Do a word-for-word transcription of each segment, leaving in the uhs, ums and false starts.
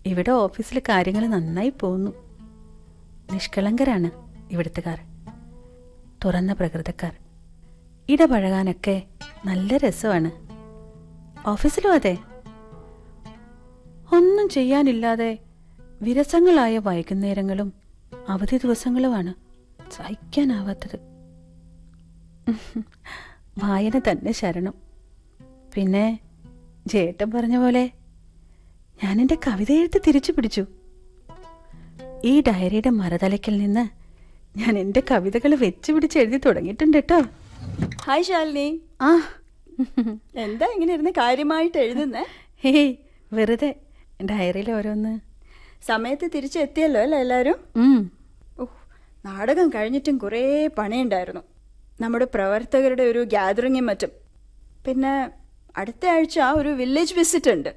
ഇവിടെ ഓഫീസിൽ കാര്യങ്ങൾ നന്നായി പോകുന്നു. നിഷ്കളങ്കരാണ് ഇവിടുത്തുകാർ, തുറന്ന പ്രകൃതക്കാർ. ഇടപഴകാനൊക്കെ നല്ല രസമാണ്. ഓഫീസിലും അതെ. ഒന്നും ചെയ്യാനില്ലാതെ വിരസങ്ങളായ വൈകുന്നേരങ്ങളും അവധി ദിവസങ്ങളുമാണ് സഹിക്കാനാവാത്തത്. വായന തന്നെ ശരണം. പിന്നെ ജേട്ടൻ പറഞ്ഞ പോലെ ഞാൻ എൻ്റെ കവിത എഴുത്ത് തിരിച്ചു പിടിച്ചു. ഈ ഡയറിയുടെ മരതലയ്ക്കൽ നിന്ന് ഞാൻ എൻ്റെ കവിതകൾ വെച്ച് പിടിച്ച് എഴുതി തുടങ്ങിയിട്ടുണ്ട് കേട്ടോ. ഹായ് ശാലിനി. ആ, എന്താ ഇങ്ങനെ ഇരുന്ന് കാര്യമായിട്ട് എഴുതുന്നേ? ഹേയ്, വെറുതെ ഡയറിയിൽ ഓരോന്ന്. സമയത്ത് തിരിച്ചെത്തിയല്ലോ അല്ലേ എല്ലാവരും? ഓഹ്, നാടകം കഴിഞ്ഞിട്ടും കുറേ പണിയുണ്ടായിരുന്നു. നമ്മുടെ പ്രവർത്തകരുടെ ഒരു ഗ്യാതറിങ്ങും മറ്റും. പിന്നെ അടുത്ത ആഴ്ച ഒരു വില്ലേജ് വിസിറ്റ് ഉണ്ട്.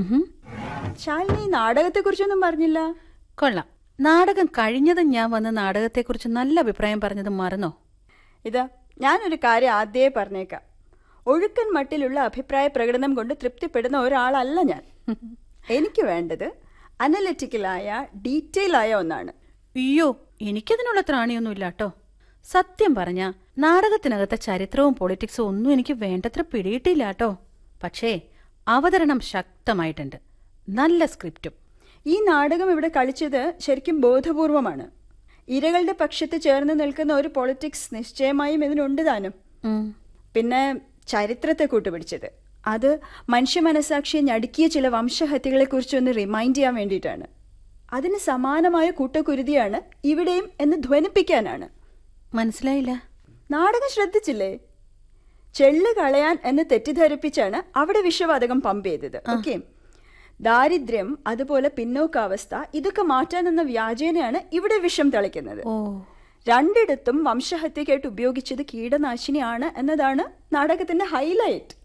ശാലിനി നാടകത്തെക്കുറിച്ചൊന്നും പറഞ്ഞില്ല. കൊള്ളാം. നാടകം കഴിഞ്ഞതും ഞാൻ വന്ന് നാടകത്തെക്കുറിച്ച് നല്ല അഭിപ്രായം പറഞ്ഞതും മറന്നോ? ഇതാ, ഞാനൊരു കാര്യം ആദ്യമേ പറഞ്ഞേക്കാം. ഒഴുക്കൻ മട്ടിലുള്ള അഭിപ്രായ പ്രകടനം കൊണ്ട് തൃപ്തിപ്പെടുന്ന ഒരാളല്ല ഞാൻ. എനിക്ക് വേണ്ടത് അനലിറ്റിക്കലായ ഡീറ്റെയിൽ ആയ ഒന്നാണ്. അയ്യോ, എനിക്കതിനുള്ള ത്രാണിയൊന്നുമില്ല കേട്ടോ. സത്യം പറഞ്ഞ നാടകത്തിനകത്തെ ചരിത്രവും പൊളിറ്റിക്സും ഒന്നും എനിക്ക് വേണ്ടത്ര പിടിയിട്ടില്ല കേട്ടോ. പക്ഷേ അവതരണം ശക്തമായിട്ടുണ്ട്, നല്ല സ്ക്രിപ്റ്റും. ഈ നാടകം ഇവിടെ കളിച്ചത് ശരിക്കും ബോധപൂർവമാണ്. ഇരകളുടെ പക്ഷത്ത് ചേർന്ന് നിൽക്കുന്ന ഒരു പൊളിറ്റിക്സ് നിശ്ചയമായും ഇതിനുണ്ട് താനും. പിന്നെ ചരിത്രത്തെ കൂട്ടുപിടിച്ചത് അത് മനുഷ്യ മനസാക്ഷിയെ ഞടുക്കിയ ചില വംശഹത്യകളെക്കുറിച്ചൊന്ന് റിമൈൻഡ് ചെയ്യാൻ വേണ്ടിയിട്ടാണ്. അതിന് സമാനമായ കൂട്ടക്കുരുതിയാണ് ഇവിടെയും എന്ന് ധ്വനിപ്പിക്കാനാണ്. മനസ്സിലായില്ല. നാടകം ശ്രദ്ധിച്ചില്ലേ? ചെള്ള് കളയാൻ എന്ന് തെറ്റിദ്ധരിപ്പിച്ചാണ് അവിടെ വിഷവാതകം പമ്പ് ചെയ്തത്. ഓക്കെ, ദാരിദ്ര്യം, അതുപോലെ പിന്നോക്കാവസ്ഥ, ഇതൊക്കെ മാറ്റാനെന്ന വ്യാജേനയാണ് ഇവിടെ വിഷം തളിക്കുന്നത്. രണ്ടിടത്തും വംശഹത്യക്കായിട്ട് ഉപയോഗിച്ചത് കീടനാശിനിയാണ് എന്നതാണ് നാടകത്തിന്റെ ഹൈലൈറ്റ്.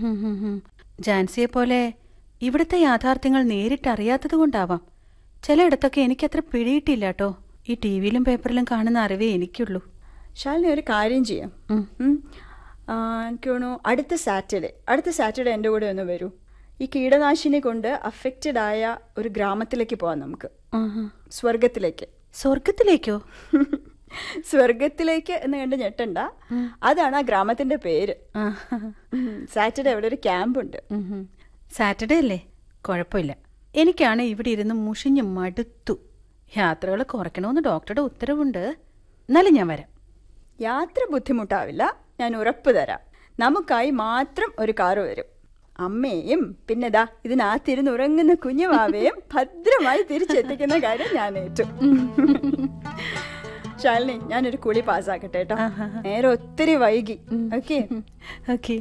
ജാൻസിയെ പോലെ ഇവിടുത്തെ യാഥാർത്ഥ്യങ്ങൾ നേരിട്ടറിയാത്തത് കൊണ്ടാവാം ചിലയിടത്തൊക്കെ എനിക്കത്ര പിടിയിട്ടില്ല കേട്ടോ. ഈ ടി വിയിലും പേപ്പറിലും കാണുന്ന അറിവേ എനിക്കുള്ളൂ. ശാലിനി, ഒരു കാര്യം ചെയ്യാം. എനിക്ക് തോന്നുന്നു അടുത്ത സാറ്റർഡേ അടുത്ത സാറ്റർഡേ എൻ്റെ കൂടെ ഒന്ന് വരൂ. ഈ കീടനാശിനി കൊണ്ട് അഫക്റ്റഡ് ആയ ഒരു ഗ്രാമത്തിലേക്ക് പോവാം നമുക്ക്. സ്വർഗത്തിലേക്ക്. സ്വർഗത്തിലേക്കോ? സ്വർഗത്തിലേക്ക് എന്ന് കണ്ട് ഞെട്ടണ്ട, അതാണ് ആ ഗ്രാമത്തിന്റെ പേര്. സാറ്റർഡേ അവിടെ ഒരു ക്യാമ്പ് ഉണ്ട്. സാറ്റർഡേ അല്ലേ? കുഴപ്പമില്ല. എനിക്കാണ് ഇവിടെ ഇരുന്ന് മുഷിഞ്ഞ് മടുത്തു. യാത്രകൾ കുറയ്ക്കണമെന്ന് ഡോക്ടറുടെ ഉത്തരവുണ്ട്. എന്നാലും ഞാൻ വരാം. യാത്ര ബുദ്ധിമുട്ടാവില്ല, ഞാൻ ഉറപ്പ് തരാം. നമുക്കായി മാത്രം ഒരു കാറ് വരും. അമ്മയെയും പിന്നെ ദാ ഇതിനകത്തിരുന്ന് ഉറങ്ങുന്ന കുഞ്ഞുമാവയും ഭദ്രമായി തിരിച്ചെത്തിക്കുന്ന കാര്യം ഞാൻ ഏറ്റു. ശാലിനി, ഞാനൊരു കുളി പാസ്സാക്കട്ടെ കേട്ടോ. നേരെ ഒത്തിരി വൈകി. Okay okay.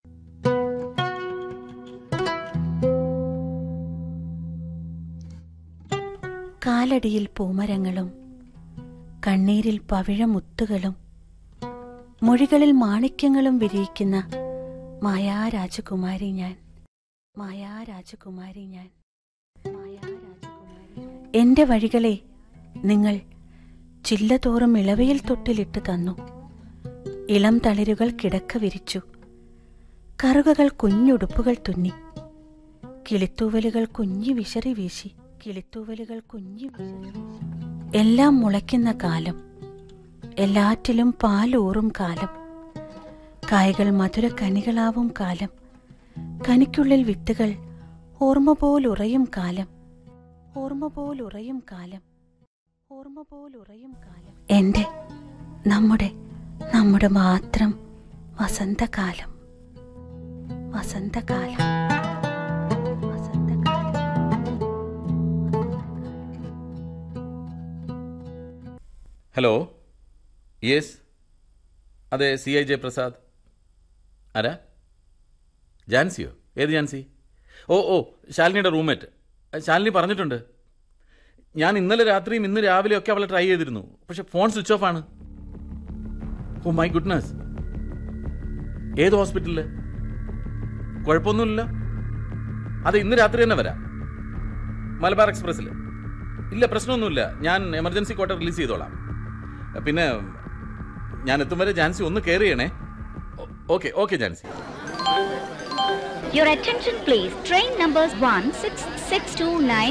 കാലടിയിൽ പൂമരങ്ങളും കണ്ണീരിൽ പവിഴമുത്തുകളും മൊഴികളിൽ മാണിക്യങ്ങളും വിരിയിക്കുന്ന മായാരാജകുമാരി ഞാൻ, മായാരാജകുമാരി ഞാൻ, മായാരാജകുമാരി. എന്റെ വഴികളെ നിങ്ങൾ ചില്ലതോറും ഇളവയിൽ തൊട്ടിലിട്ട് തന്നു. ഇളം തളിരുകൾ കിടക്ക വിരിച്ചു, കറുകകൾ കുഞ്ഞുടുപ്പുകൾ തുന്നി, കിളിത്തൂവലുകൾ കുഞ്ഞി വിശറി വീശി, കിളിത്തൂവലുകൾ കുഞ്ഞി വിശറി വീശി. എല്ലാം മുളയ്ക്കുന്ന കാലം, എല്ലാറ്റിലും പാലൂറും കാലം, കായകൾ മധുര കനികളാവും കാലം, കനിക്കുള്ളിൽ വിത്തുകൾ ഓർമ്മ പോലുറയും കാലം, ഓർമ്മ പോലുറയും കാലം, ഓർമ്മ പോലുറയും കാലം. എൻ്റെ, നമ്മുടെ, നമ്മുടെ മാത്രം വസന്തകാലം, വസന്തകാലം, വസന്തകാലം. ഹലോ, യെസ്, അതെ, സി ഐ ജയപ്രസാദ്. ആരാ? ജാൻസിയോ? ഏത് ജാൻസി? ഓ ഓ ശാലിനിയുടെ റൂംമേറ്റ്. ശാലിനി പറഞ്ഞിട്ടുണ്ട്. ഞാൻ ഇന്നലെ രാത്രിയും ഇന്ന് രാവിലെയൊക്കെ അവളെ ട്രൈ ചെയ്തിരുന്നു, പക്ഷെ ഫോൺ സ്വിച്ച് ഓഫ് ആണ്. Oh my goodness. ഏത് ഹോസ്പിറ്റലില്? കുഴപ്പമൊന്നുമില്ല. അതെ, ഇന്ന് രാത്രി തന്നെ വരാം. മലബാർ എക്സ്പ്രസ്സിൽ. ഇല്ല, പ്രശ്നമൊന്നുമില്ല. ഞാൻ എമർജൻസി കോട്ട റിലീസ് ചെയ്തോളാം. പിന്നെ ഞാൻ എത്തും വരെ ജാൻസി ഒന്ന് കെയർ ചെയ്യണേ. Okay okay Jancy. Your attention please. Train numbers one six six two nine